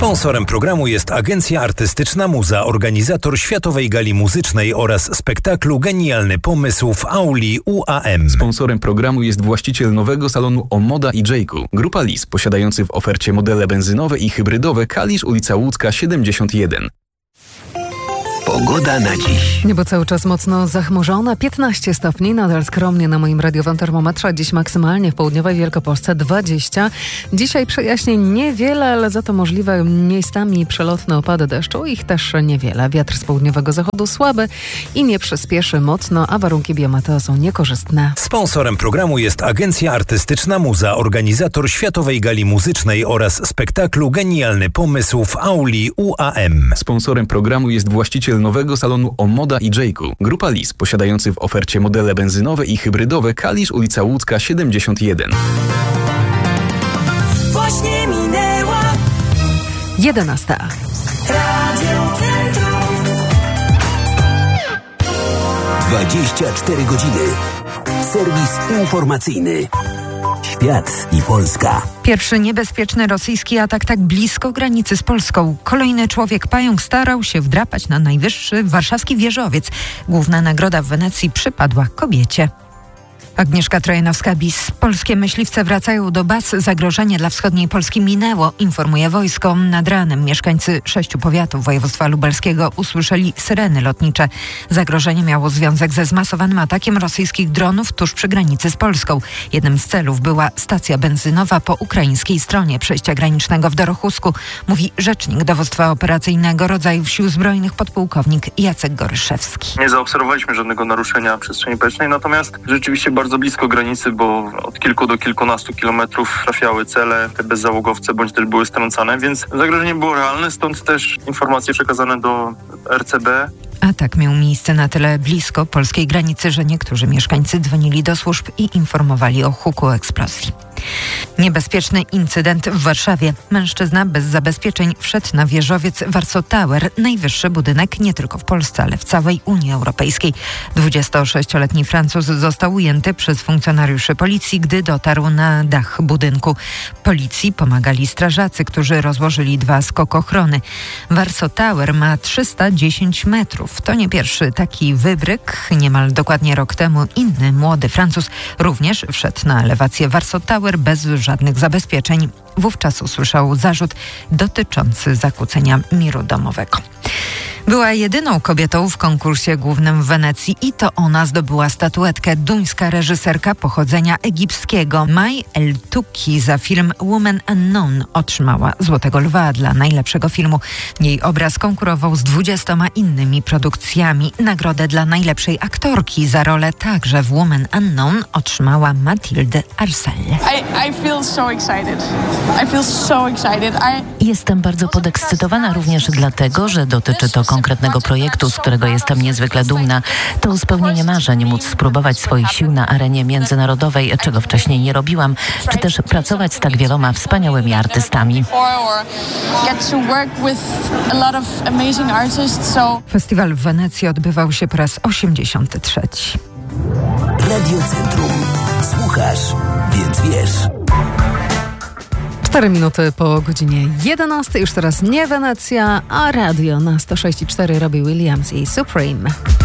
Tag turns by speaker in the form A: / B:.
A: Sponsorem programu jest Agencja Artystyczna Muza, organizator Światowej Gali Muzycznej oraz spektaklu Genialny Pomysł w auli UAM.
B: Sponsorem programu jest właściciel nowego salonu Omoda i Jayku. Grupa Lis, posiadający w ofercie modele benzynowe i hybrydowe. Kalisz, ulica Łódzka 71.
C: Pogoda na dziś.
D: Niebo cały czas mocno zachmurzone, 15 stopni, nadal skromnie na moim radiowym termometrze, dziś maksymalnie w południowej Wielkopolsce 20. Dzisiaj przejaśnień niewiele, ale za to możliwe miejscami przelotne opady deszczu, ich też niewiele. Wiatr z południowego zachodu słaby i nie przyspieszy mocno, a warunki biometeo są niekorzystne.
A: Sponsorem programu jest Agencja Artystyczna Muza, organizator Światowej Gali Muzycznej oraz spektaklu Genialny Pomysł w auli UAM.
B: Sponsorem programu jest właściciel nowego salonu Omoda i Jayku. Grupa Lis, posiadający w ofercie modele benzynowe i hybrydowe. Kalisz, ulica Łódzka 71.
E: Właśnie minęła
D: 11.
E: Radio Centrum.
C: 24 godziny. Serwis informacyjny. Świat i Polska.
F: Pierwszy niebezpieczny rosyjski atak tak blisko granicy z Polską. Kolejny człowiek-pająk starał się wdrapać na najwyższy warszawski wieżowiec. Główna nagroda w Wenecji przypadła kobiecie. Agnieszka Trojanowska-Bis. Polskie myśliwce wracają do baz. Zagrożenie dla wschodniej Polski minęło, informuje wojsko. Nad ranem mieszkańcy 6 powiatów województwa lubelskiego usłyszeli syreny lotnicze. Zagrożenie miało związek ze zmasowanym atakiem rosyjskich dronów tuż przy granicy z Polską. Jednym z celów była stacja benzynowa po ukraińskiej stronie przejścia granicznego w Dorochusku, mówi rzecznik dowództwa operacyjnego rodzajów sił zbrojnych podpułkownik Jacek Goryszewski.
G: Nie zaobserwowaliśmy żadnego naruszenia przestrzeni powietrznej, natomiast rzeczywiście bardzo blisko granicy, bo od kilku do kilkunastu kilometrów trafiały cele, te bezzałogowce bądź też były strącane, więc zagrożenie było realne, stąd też informacje przekazane do RCB.
F: Atak miał miejsce na tyle blisko polskiej granicy, że niektórzy mieszkańcy dzwonili do służb i informowali o huku eksplozji. Niebezpieczny incydent w Warszawie. Mężczyzna bez zabezpieczeń wszedł na wieżowiec Warsaw Tower, najwyższy budynek nie tylko w Polsce, ale w całej Unii Europejskiej. 26-letni Francuz został ujęty przez funkcjonariuszy policji, gdy dotarł na dach budynku. Policji pomagali strażacy, którzy rozłożyli 2 skokochrony. Warsaw Tower ma 310 metrów. To nie pierwszy taki wybryk. Niemal dokładnie rok temu inny młody Francuz również wszedł na elewację Warsaw Tower bez żadnych zabezpieczeń. Wówczas usłyszał zarzut dotyczący zakłócenia miru domowego. Była jedyną kobietą w konkursie głównym w Wenecji i to ona zdobyła statuetkę. Duńska reżyserka pochodzenia egipskiego May El-Touki za film Woman Unknown otrzymała Złotego Lwa dla najlepszego filmu. Jej obraz konkurował z 20 innymi produkcjami. Nagrodę dla najlepszej aktorki za rolę także w Woman Unknown otrzymała Mathilde Arcel.
H: Jestem bardzo podekscytowana również dlatego, że dotyczy to konkretnego projektu, z którego jestem niezwykle dumna. To spełnienie marzeń, móc spróbować swoich sił na arenie międzynarodowej, czego wcześniej nie robiłam, czy też pracować z tak wieloma wspaniałymi artystami.
F: Festiwal w Wenecji odbywał się po raz 83.
C: Radio Centrum. Słuchasz, więc wiesz.
D: 4 minuty po godzinie 11. Już teraz nie Wenecja, a radio na 106,4 Robbie Williams i Supreme.